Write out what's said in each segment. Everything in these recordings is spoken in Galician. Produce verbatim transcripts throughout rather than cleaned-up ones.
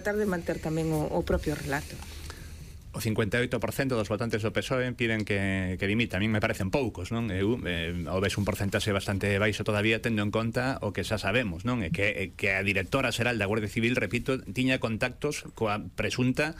tratar de manter tamén o, o propio relato. O cincuenta e oito por cento dos votantes do P S O E piden que, que dimita. A mí me parecen poucos, non? Eu eh, o ves un porcentaxe bastante baixo todavía, tendo en conta o que xa sabemos, non? É que, que a directora xeral da Guardia Civil, repito, tiña contactos coa presunta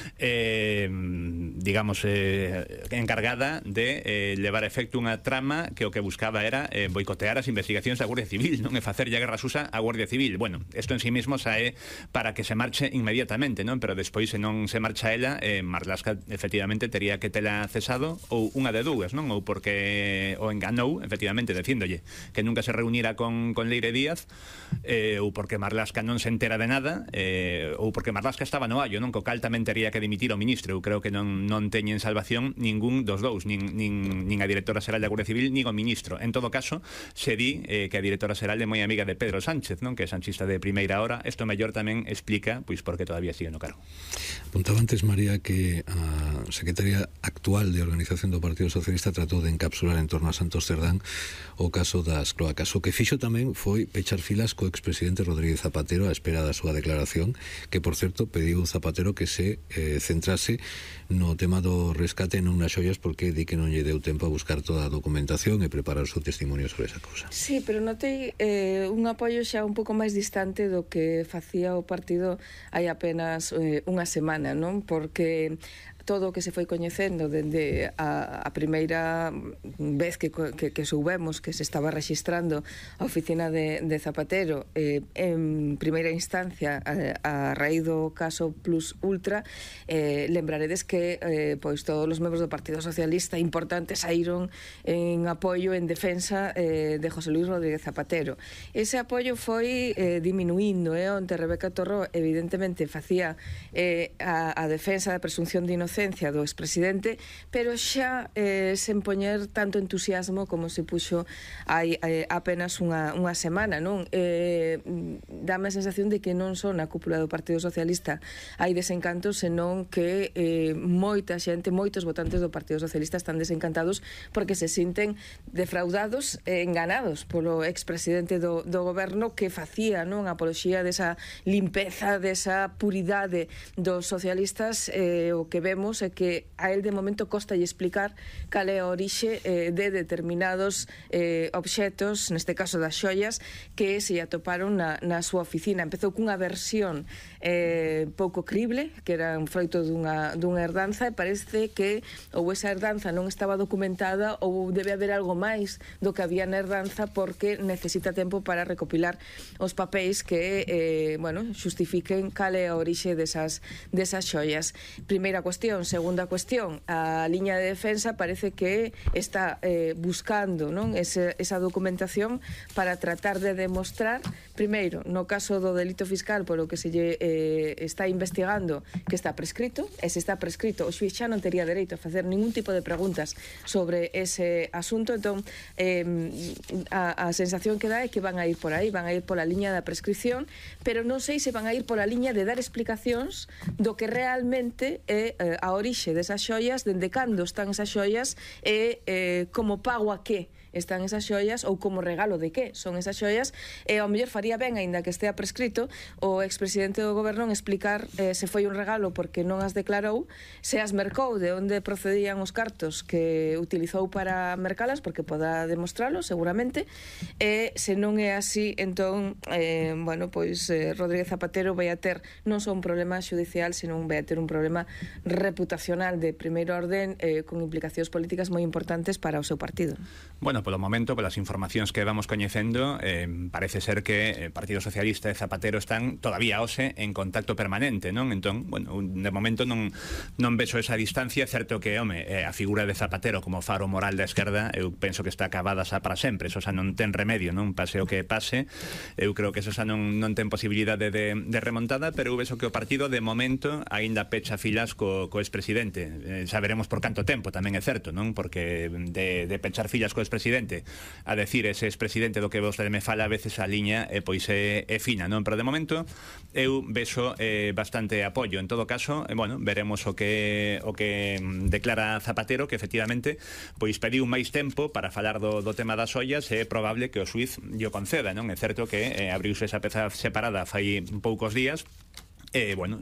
eh, digamos eh, encargada de eh, levar a efecto unha trama que o que buscaba era eh, boicotear as investigacións da Guardia Civil, non? E facerlle a guerra susa á Guardia Civil. Bueno, isto en sí mismo xa é para que se marche inmediatamente, non? Pero despois, se non se marcha ela, eh, Marlaska efectivamente tería que tela cesado, ou unha de dúas, non? Ou porque o enganou, efectivamente, dicíndolle que nunca se reunira con, con Leire Díaz, eh, ou porque Marlaska non se entera de nada, eh, ou porque Marlaska estaba no hallo, non? Co cal tamén tería que dimitir o ministro. Eu creo que non, non teñen salvación ningún dos dous, nin, nin, nin a directora xeral da Guardia Civil, nin o ministro. En todo caso, se di eh, que a directora xeral é moi amiga de Pedro Sánchez, non? Que é sanchista de primeira hora. Isto mellor tamén explica pois por que todavía sigue no cargo. Apuntaba antes, María, que a secretaria actual de Organización do Partido Socialista tratou de encapsular en torno a Santos Cerdán o caso das cloacas. O que fixo tamén foi pechar filas co expresidente Rodríguez Zapatero á espera da súa declaración, que, por certo, pediu Zapatero que se eh, centrase no tema do rescate non nas xoias, porque di que non lle deu tempo a buscar toda a documentación e preparar o seu testimonio sobre esa cousa. Sí, pero notei eh, un apoio xa un pouco máis distante do que facía o partido hai apenas eh, unha semana, non? Porque todo o que se foi coñecendo dende a, a primeira vez que, que, que soubemos que se estaba registrando a oficina de, de Zapatero eh, en primeira instancia a, a raíz do caso Plus Ultra, eh, lembraredes que eh, pois todos os membros do Partido Socialista importantes saíron en apoio, en defensa eh, de José Luis Rodríguez Zapatero. Ese apoio foi eh, diminuindo, eh, onde Rebeca Torró evidentemente facía eh, a, a defensa da presunción de inocencia do expresidente, pero xa eh, sen poñer tanto entusiasmo como se puxo hai eh, apenas unha, unha semana, non? Eh, dame a sensación de que non son a cúpula do Partido Socialista hai desencanto, senón que eh, moita xente, moitos votantes do Partido Socialista están desencantados porque se sinten defraudados e enganados polo expresidente do, do goberno, que facía, non, a apoloxía desa limpeza, desa puridade dos socialistas. Eh, o que vemos é que a él de momento costa explicar cal é a orixe eh, de determinados eh, obxetos, neste caso das xoias, que se atoparon na, na súa oficina. Empezou cunha versión eh, pouco crible, que era un froito dunha, dunha herdanza, e parece que ou esa herdanza non estaba documentada ou debe haber algo máis do que había na herdanza, porque necesita tempo para recopilar os papéis que eh, bueno, xustifiquen cal é a orixe desas, desas xoias. Primeira cuestión. Segunda cuestión, a liña de defensa parece que está eh, buscando, non, Ese, esa documentación para tratar de demostrar, primeiro, no caso do delito fiscal polo que se lle eh, está investigando, que está prescrito, e se está prescrito o xuiz xa non tería dereito a facer ningún tipo de preguntas sobre ese asunto. Entón, eh, a, a sensación que dá é que van a ir por aí, van a ir pola liña da prescripción, pero non sei se van a ir pola liña de dar explicacións do que realmente é eh, a orixe desas xoias, dende cando están esas xoias e eh, como pago a que están esas xoias, ou como regalo de que son esas xoias. E ao mellor faría ben, aínda que estea prescrito, o expresidente do goberno en explicar eh, se foi un regalo porque non as declarou, se as mercou, de onde procedían os cartos que utilizou para mercalas, porque poda demostralo seguramente, e se non é así, entón eh, bueno, pois eh, Rodríguez Zapatero vai a ter non só un problema xudicial, senón vai a ter un problema reputacional de primeiro orden, eh, con implicacións políticas moi importantes para o seu partido. Bueno, polo momento, polas informacións que vamos coñecendo, eh, parece ser que o Partido Socialista e Zapatero están todavía hoxe en contacto permanente, non? Entón, bueno, de momento non, non vexo esa distancia. Certo que, home, a figura de Zapatero como faro moral da esquerda, eu penso que está acabada xa para sempre, eso xa non ten remedio, non? Pase o que pase, eu creo que eso xa non, non ten posibilidade de, de remontada, pero eu vexo que o partido, de momento, aínda pecha filas co, co expresidente. Eh, xa veremos por canto tempo, tamén é certo, non? Porque de, de pechar filas co expresidente a decir ese expresidente do que vostede me fala, a veces a liña eh, pois é, é fina, non? Pero de momento eu vexo eh, bastante apoio. En todo caso, eh, bueno, veremos o que o que declara Zapatero, que efectivamente pois pediu máis tempo para falar do, do tema das ollas, e é probable que o xuiz lle conceda, non? É certo que eh, abriuse esa peza separada fai poucos días. Eh, bueno,